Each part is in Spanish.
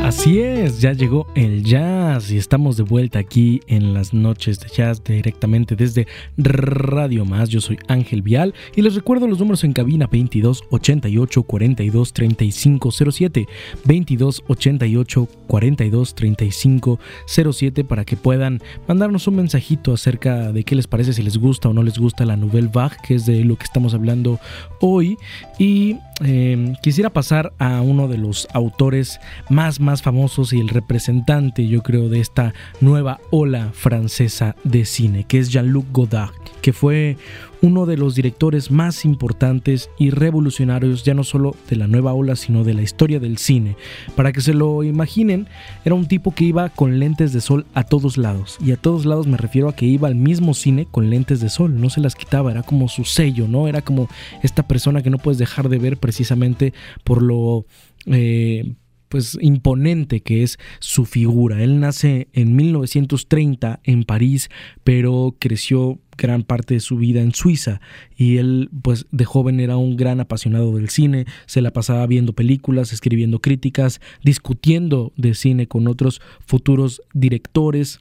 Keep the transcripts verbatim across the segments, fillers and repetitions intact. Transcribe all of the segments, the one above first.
Así es, ya llegó el jazz y estamos de vuelta aquí en las noches de jazz directamente desde Radio Más. Yo soy Ángel Vial y les recuerdo los números en cabina: veintidós ochenta y ocho cuarenta y dos treinta y cinco cero siete, veintidós ochenta y ocho cuarenta y dos treinta y cinco cero siete, para que puedan mandarnos un mensajito acerca de qué les parece, si les gusta o no les gusta la Nouvelle Vague, que es de lo que estamos hablando hoy. Y eh, quisiera pasar a uno de los autores más más famosos y el representante, yo creo, de esta nueva ola francesa de cine, que es Jean-Luc Godard, que fue uno de los directores más importantes y revolucionarios, ya no solo de la nueva ola, sino de la historia del cine. Para que se lo imaginen, era un tipo que iba con lentes de sol a todos lados, y a todos lados me refiero a que iba al mismo cine con lentes de sol, no se las quitaba, era como su sello, ¿no? Era como esta persona que no puedes dejar de ver precisamente por lo eh, pues imponente que es su figura. Él nace en mil novecientos treinta en París, pero creció gran parte de su vida en Suiza, y él pues de joven era un gran apasionado del cine, se la pasaba viendo películas, escribiendo críticas, discutiendo de cine con otros futuros directores.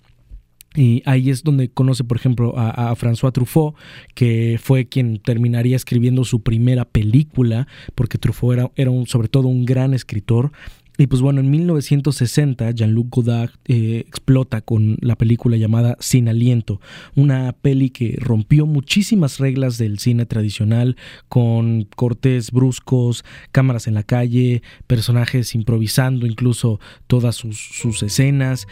Y ahí es donde conoce, por ejemplo, a, a François Truffaut, que fue quien terminaría escribiendo su primera película, porque Truffaut era, era un, sobre todo un gran escritor. Y pues bueno, en mil novecientos sesenta Jean-Luc Godard eh, explota con la película llamada Sin Aliento, una peli que rompió muchísimas reglas del cine tradicional, con cortes bruscos, cámaras en la calle, personajes improvisando incluso todas sus, sus escenas,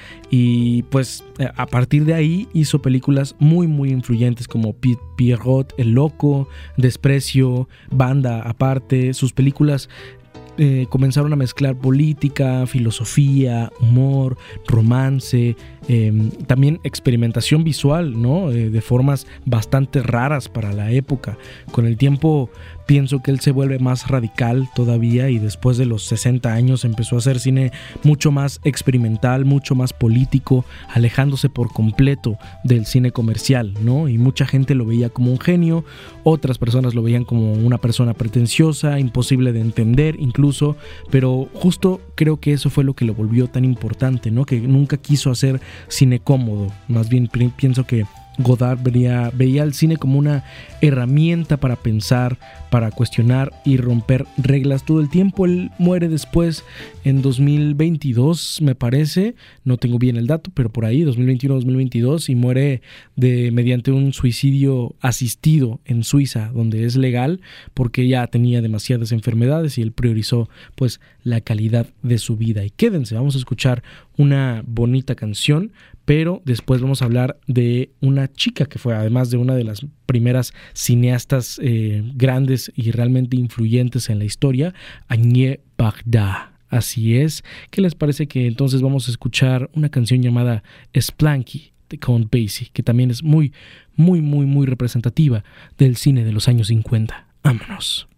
y pues a partir de ahí hizo películas muy muy influyentes como Pierrot el Loco, Desprecio, Banda Aparte. Sus películas Eh, comenzaron a mezclar política, filosofía, humor, romance, eh, también experimentación visual, ¿no? Eh, de formas bastante raras para la época. Con el tiempo pienso que él se vuelve más radical todavía, y después de los sesenta años empezó a hacer cine mucho más experimental, mucho más político, alejándose por completo del cine comercial, ¿no? Y mucha gente lo veía como un genio, otras personas lo veían como una persona pretenciosa, imposible de entender incluso, pero justo creo que eso fue lo que lo volvió tan importante, ¿no? Que nunca quiso hacer cine cómodo, más bien pienso que Godard veía, veía el cine como una herramienta para pensar, para cuestionar y romper reglas todo el tiempo. Él muere después en dos mil veintidós, me parece, no tengo bien el dato, pero por ahí, dos mil veintiuno dos mil veintidós, y muere de, mediante un suicidio asistido en Suiza, donde es legal, porque ya tenía demasiadas enfermedades y él priorizó pues la calidad de su vida. Y quédense, vamos a escuchar una bonita canción, pero después vamos a hablar de una chica que fue además de una de las primeras cineastas eh, grandes y realmente influyentes en la historia, Agnès Varda. Así es, ¿qué les parece que entonces vamos a escuchar una canción llamada Splanky de Count Basie, que también es muy, muy, muy, muy representativa del cine de los años cincuenta? Vámonos.